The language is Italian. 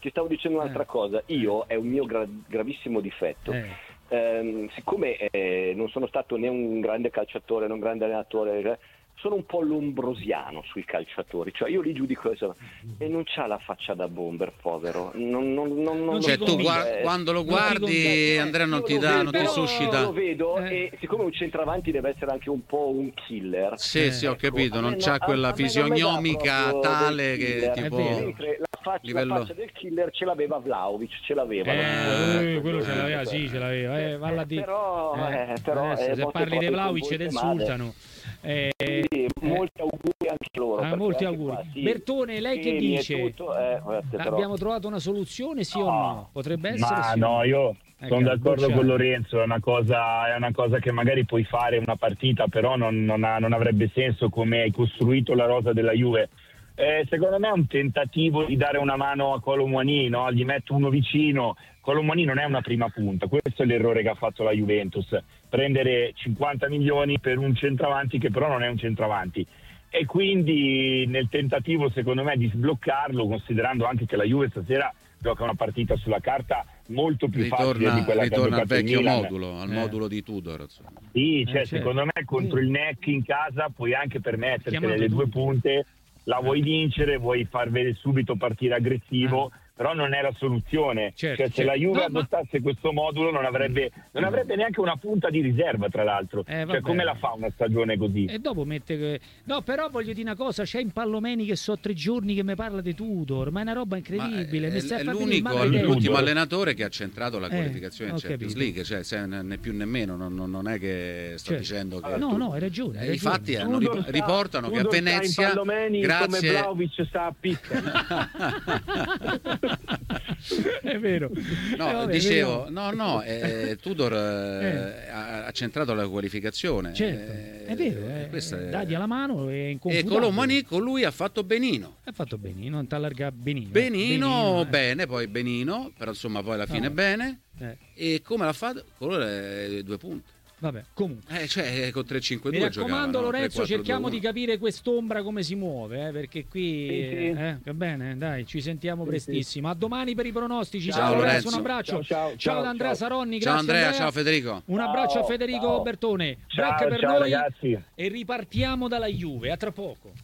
ti stavo dicendo un'altra cosa. Io, è un mio gravissimo difetto. Siccome non sono stato né un grande calciatore né un grande allenatore, sono un po' lombrosiano sui calciatori, cioè io li giudico e non c'ha la faccia da bomber, povero. Cioè tu quando lo guardi, Andrea, non ti suscita. Io lo vedo e siccome un centravanti deve essere anche un po' un killer. Sì, ho capito, non c'ha quella fisionomica tale che tipo la faccia del killer ce l'aveva Vlahovic, quello ce l'aveva, sì, ce l'aveva. Valla a dire. Però se parli di Vlahovic ed insultano. Molti auguri anche loro. Molti auguri. Bertone, lei che dice? Abbiamo trovato una soluzione, sì o no? Potrebbe essere sì. No, io sono d'accordo con Lorenzo, è una cosa che magari puoi fare una partita, però non avrebbe senso come hai costruito la rosa della Juve. Secondo me è un tentativo di dare una mano a Kolo Muani, no? Gli metto uno vicino. Kolo Muani non è una prima punta, questo è l'errore che ha fatto la Juventus, prendere 50 milioni per un centravanti che però non è un centravanti, e quindi nel tentativo secondo me di sbloccarlo, considerando anche che la Juve stasera gioca una partita sulla carta molto più facile di quella che ha giocato al vecchio Milan. modulo, al modulo di Tudor, insomma. Sì, secondo me contro il NEC in casa puoi anche permetterti le due punte, la vuoi vincere, vuoi far vedere subito partire aggressivo, però non è la soluzione. Se la Juve adottasse questo modulo non avrebbe neanche una punta di riserva, tra l'altro. Come la fa una stagione così? E dopo mette però voglio dire una cosa, c'è Impallomeni che so 3 giorni che mi parla di Tudor, ma è una roba incredibile. È l'ultimo allenatore che ha centrato la qualificazione in Champions League, cioè né più né meno, non è che sto dicendo che no, hai ragione. I fatti riportano che a Venezia come Vlahovic sta a picca. È vero. Dicevo, Tudor ha centrato la qualificazione. Certo, è vero. Dagli alla mano e Kolo Muani con lui ha fatto benino. Non t'allarga benino. Bene, poi benino, però insomma poi alla fine bene. E come l'ha fatto? Quello è 2 punti. Vabbè, comunque. Con 3-5-2 mi raccomando, Lorenzo, 3-4-2-1. Cerchiamo di capire quest'ombra come si muove, perché qui va bene, dai, ci sentiamo prestissimo. A domani per i pronostici. Ciao Lorenzo, un abbraccio. Ciao ad Andrea Saronni, ciao grazie Andrea, ciao Federico. Un abbraccio a Federico Bertone. Ciao per noi ragazzi. e ripartiamo dalla Juve, a tra poco.